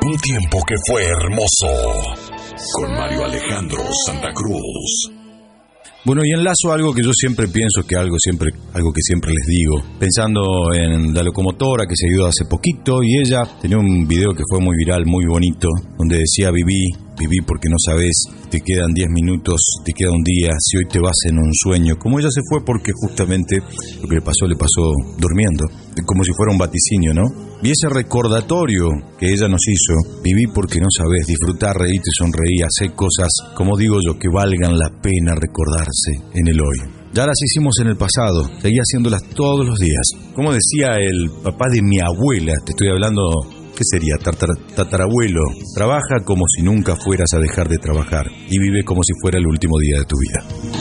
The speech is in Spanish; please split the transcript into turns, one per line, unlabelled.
Un tiempo que fue hermoso. Con Mario Alejandro Santa Cruz.
Bueno, y enlazo algo que yo siempre pienso, algo que siempre les digo, pensando en la locomotora que se ayudó hace poquito, y ella tenía un video que fue muy viral, muy bonito, donde decía: viví porque no sabés, te quedan 10 minutos, te queda un día, si hoy te vas en un sueño. Como ella se fue porque justamente lo que le pasó durmiendo, como si fuera un vaticinio, ¿no? Y ese recordatorio que ella nos hizo: viví porque no sabés, disfrutar, reírte, sonreír, hacer cosas, como digo yo, que valgan la pena recordarse en el hoy. Ya las hicimos en el pasado, seguí haciéndolas todos los días. Como decía el papá de mi abuela, te estoy hablando, ¿qué sería? Tatarabuelo. Trabaja como si nunca fueras a dejar de trabajar y vive como si fuera el último día de tu vida.